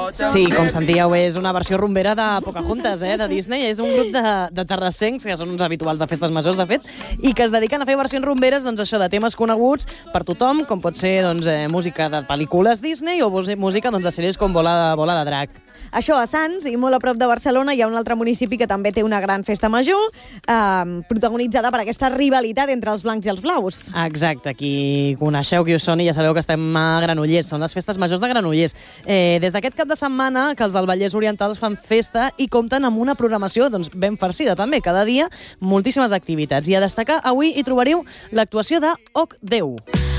Sí, com sentíeu, és una versió rumbera de Pocahontas, de Disney. És un grup de terrassencs, que són uns habituals de festes majors, de fet, i que es dediquen a fer versions rumberes, doncs això, de temes coneguts per tothom, com pot ser música de pel·lícules Disney o música de sèries com Bola de Drac. Això a Sants, i molt a prop de Barcelona, hi ha un altre municipi que també té una gran festa major, protagonitzada per aquesta rivalitat entre els blancs i els blaus. Exacte, qui coneixeu qui us són i ja sabeu que estem a Granollers, són les festes majors de Granollers. Des d'aquest cap de setmana que els del Vallès Oriental fan festa i compten amb una programació ben farcida també, cada dia moltíssimes activitats. I a destacar, avui hi trobareu l'actuació de Oc Déu.